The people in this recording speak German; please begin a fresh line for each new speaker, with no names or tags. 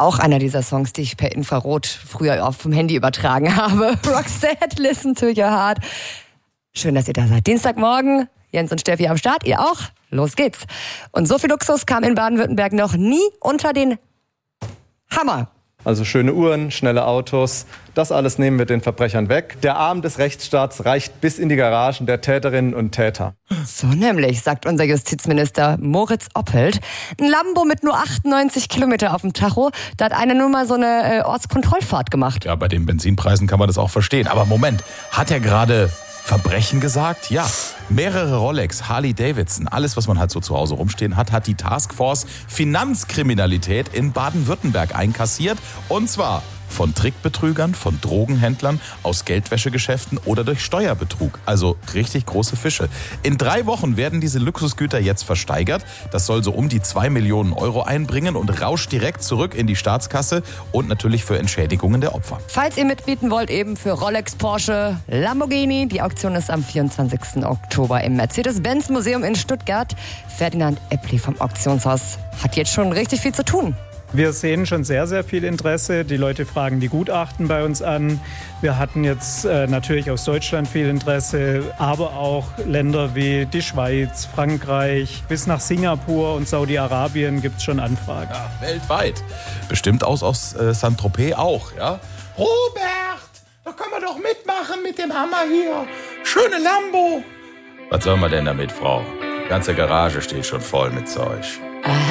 Auch einer dieser Songs, die ich per Infrarot früher auf dem Handy übertragen habe. Roxette, Listen to Your Heart. Schön, dass ihr da seid. Dienstagmorgen, Jens und Steffi am Start, ihr auch. Los geht's. Und so viel Luxus kam in Baden-Württemberg noch nie unter den Hammer.
Also schöne Uhren, schnelle Autos, das alles nehmen wir den Verbrechern weg. Der Arm des Rechtsstaats reicht bis in die Garagen der Täterinnen und Täter.
So nämlich, sagt unser Justizminister Moritz Oppelt. Ein Lambo mit nur 98 Kilometer auf dem Tacho, da hat einer nur mal so eine Ortskontrollfahrt gemacht.
Ja, bei den Benzinpreisen kann man das auch verstehen. Aber Moment, hat er gerade Verbrechen gesagt? Ja. Mehrere Rolex, Harley Davidson, alles, was man halt so zu Hause rumstehen hat, hat die Taskforce Finanzkriminalität in Baden-Württemberg einkassiert. Und zwar von Trickbetrügern, von Drogenhändlern, aus Geldwäschegeschäften oder durch Steuerbetrug. Also richtig große Fische. In 3 Wochen werden diese Luxusgüter jetzt versteigert. Das soll so um die 2 Millionen Euro einbringen und rauscht direkt zurück in die Staatskasse und natürlich für Entschädigungen der Opfer.
Falls ihr mitbieten wollt, eben für Rolex, Porsche, Lamborghini. Die Auktion ist am 24. Oktober im Mercedes-Benz-Museum in Stuttgart. Ferdinand Eppli vom Auktionshaus hat jetzt schon richtig viel zu tun.
Wir sehen schon sehr, sehr viel Interesse. Die Leute fragen die Gutachten bei uns an. Wir hatten jetzt natürlich aus Deutschland viel Interesse, aber auch Länder wie die Schweiz, Frankreich, bis nach Singapur und Saudi-Arabien gibt es schon Anfragen.
Ja, weltweit. Bestimmt aus Saint-Tropez auch, ja? Robert, da können wir doch mitmachen mit dem Hammer hier. Schöne Lambo. Was soll man denn damit, Frau? Die ganze Garage steht schon voll mit Zeug.
Aha.